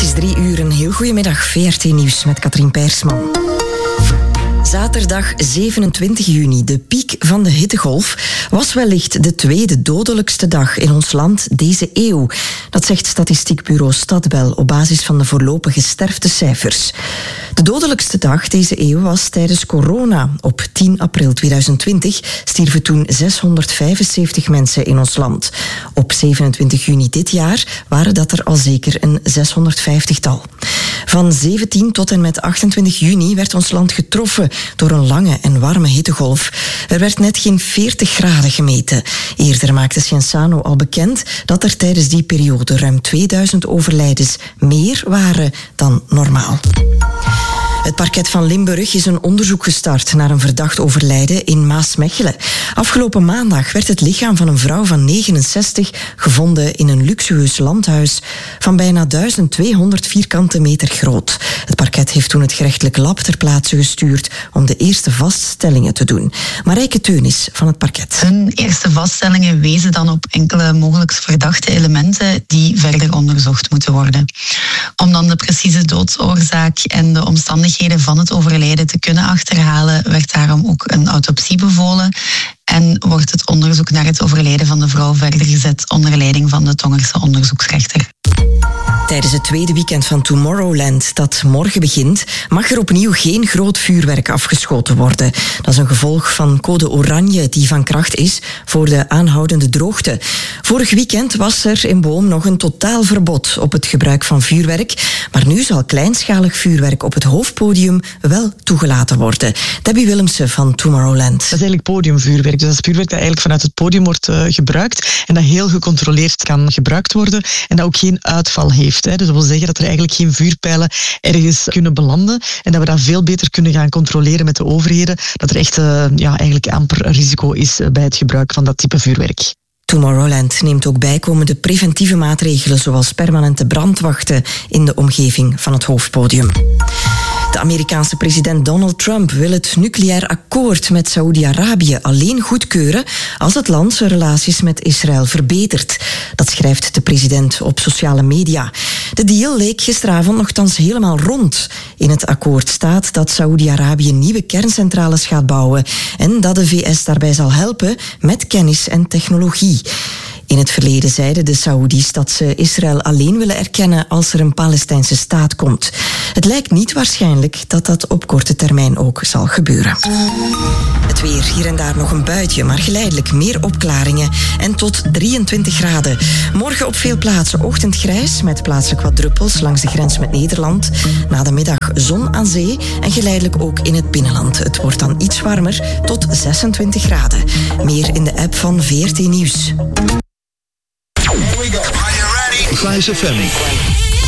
is 3 uur. Een heel goedemiddag. VRT Nieuws met Katrien Peirsman. Zaterdag 27 juni, de piek van de hittegolf, was wellicht de tweede dodelijkste dag in ons land deze eeuw. Dat zegt statistiekbureau Stadbel op basis van de voorlopige sterftecijfers. De dodelijkste dag deze eeuw was tijdens corona. Op 10 april 2020 stierven toen 675 mensen in ons land. Op 27 juni dit jaar waren dat er al zeker een 650-tal. Van 17 tot en met 28 juni werd ons land getroffen door een lange en warme hittegolf. Er werd net geen 40 graden gemeten. Eerder maakte Cienzano al bekend dat er tijdens die periode ruim 2000 overlijdens meer waren dan normaal. Het parket van Limburg is een onderzoek gestart naar een verdacht overlijden in Maasmechelen. Afgelopen maandag werd het lichaam van een vrouw van 69 gevonden in een luxueus landhuis van bijna 1200 vierkante meter groot. Het parket heeft toen het gerechtelijk lab ter plaatse gestuurd om de eerste vaststellingen te doen. Marijke Teunis van het parket. Hun eerste vaststellingen wezen dan op enkele mogelijk verdachte elementen die verder onderzocht moeten worden. Om dan de precieze doodsoorzaak en de omstandigheden van het overlijden te kunnen achterhalen, werd daarom ook een autopsie bevolen en wordt het onderzoek naar het overlijden van de vrouw verder gezet onder leiding van de Tongerse onderzoeksrechter. Tijdens het tweede weekend van Tomorrowland, dat morgen begint, mag er opnieuw geen groot vuurwerk afgeschoten worden. Dat is een gevolg van code oranje die van kracht is voor de aanhoudende droogte. Vorig weekend was er in Boom nog een totaal verbod op het gebruik van vuurwerk, maar nu zal kleinschalig vuurwerk op het hoofdpodium wel toegelaten worden. Debbie Willemsen van Tomorrowland. Dat is eigenlijk podiumvuurwerk. Dus dat is vuurwerk dat eigenlijk vanuit het podium wordt gebruikt en dat heel gecontroleerd kan gebruikt worden en dat ook geen uitval heeft. Dus dat wil zeggen dat er eigenlijk geen vuurpijlen ergens kunnen belanden en dat we dat veel beter kunnen gaan controleren met de overheden, dat er echt eigenlijk amper risico is bij het gebruik van dat type vuurwerk. Tomorrowland neemt ook bijkomende preventieve maatregelen zoals permanente brandwachten in de omgeving van het hoofdpodium. De Amerikaanse president Donald Trump wil het nucleair akkoord met Saoedi-Arabië alleen goedkeuren als het land zijn relaties met Israël verbetert. Dat schrijft de president op sociale media. De deal leek gisteravond nogthans helemaal rond. In het akkoord staat dat Saoedi-Arabië nieuwe kerncentrales gaat bouwen en dat de VS daarbij zal helpen met kennis en technologie. In het verleden zeiden de Saoedi's dat ze Israël alleen willen erkennen als er een Palestijnse staat komt. Het lijkt niet waarschijnlijk dat dat op korte termijn ook zal gebeuren. Het weer, hier en daar nog een buitje, maar geleidelijk meer opklaringen en tot 23 graden. Morgen op veel plaatsen ochtendgrijs met plaatselijk wat druppels langs de grens met Nederland. Na de middag zon aan zee en geleidelijk ook in het binnenland. Het wordt dan iets warmer tot 26 graden. Meer in de app van VRT Nieuws. Here we go. Are you ready? Flash FM.